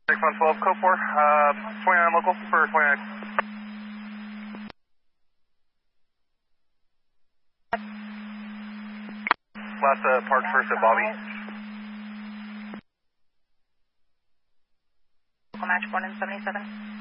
612, code 4, 29 local for 29. Last park first at Bobby. Local match 4 and 77.